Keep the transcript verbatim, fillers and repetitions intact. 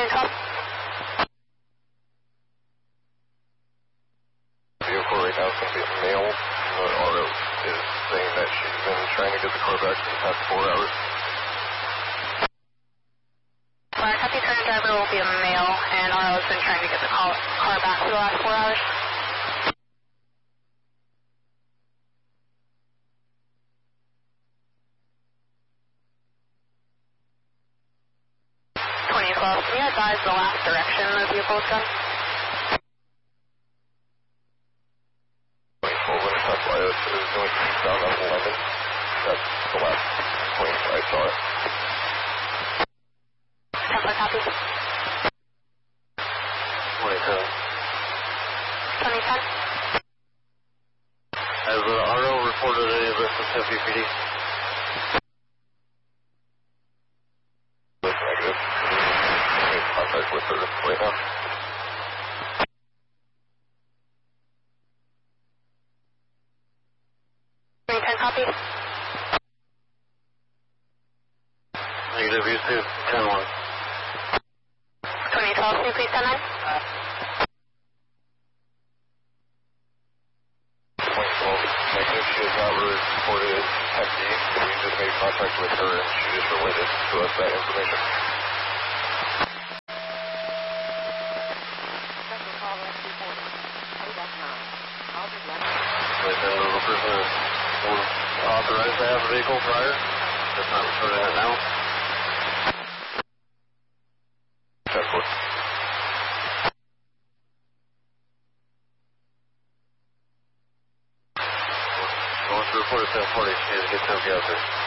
twenty twelve. Vehicle right now is going to be a male. The auto is saying that she's been trying to get the car back for the past four hours. Fire copy, current driver will be a male, and R O has been trying to get the car, car back for the last four hours. twenty twelve, can you advise the last direction the vehicle is going? twenty twelve, when it passed by us, it was going eastbound on eleven. That's the last point I saw it. ten four copy. twenty ten. twenty ten. Has the R O reported any of this to Tempe P D? That's negative. I'm in contact with her right now. twenty ten copy. Negative, you two, ten one. twenty twelve, can you please send that? twenty twelve, negative, she has not really reported it to Tempe. We just made contact with her and she just related to us that information. Right then, the person is authorized to have a vehicle prior. Just not reporting it now. ten four. Once the report is ten forty, she needs to get Tempe out there.